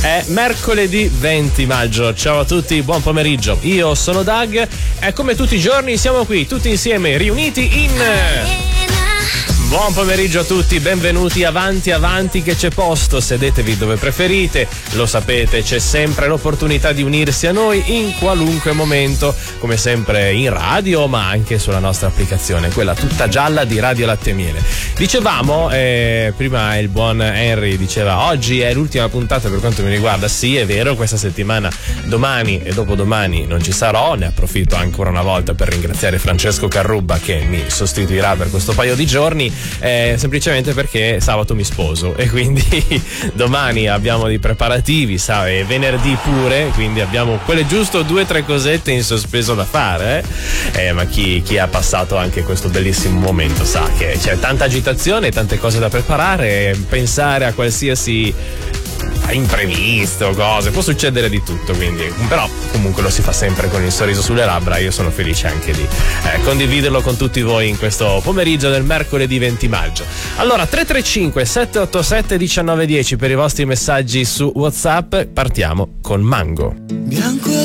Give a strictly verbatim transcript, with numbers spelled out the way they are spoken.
È mercoledì venti maggio. Ciao a tutti, buon pomeriggio. Io sono Doug e come tutti i giorni siamo qui tutti insieme riuniti in... Buon pomeriggio a tutti, benvenuti, avanti avanti che c'è posto, sedetevi dove preferite, lo sapete, c'è sempre l'opportunità di unirsi a noi in qualunque momento, come sempre in radio ma anche sulla nostra applicazione, quella tutta gialla di Radio Latte e Miele. Dicevamo, eh, prima il buon Henry diceva oggi è l'ultima puntata per quanto mi riguarda, sì è vero, questa settimana, domani e dopodomani non ci sarò, ne approfitto ancora una volta per ringraziare Francesco Carrubba che mi sostituirà per questo paio di giorni. Eh, semplicemente perché sabato mi sposo e quindi domani abbiamo dei preparativi, sa, e venerdì pure, quindi abbiamo quelle giusto due o tre cosette in sospeso da fare, eh? Eh, ma chi, chi ha passato anche questo bellissimo momento sa che c'è tanta agitazione, tante cose da preparare, pensare a qualsiasi imprevisto, cose, può succedere di tutto, quindi però comunque lo si fa sempre con il sorriso sulle labbra. Io sono felice anche di eh, condividerlo con tutti voi in questo pomeriggio del mercoledì venti maggio. Allora tre tre cinque sette otto sette uno nove uno zero per i vostri messaggi su WhatsApp. Partiamo con Mango. Mi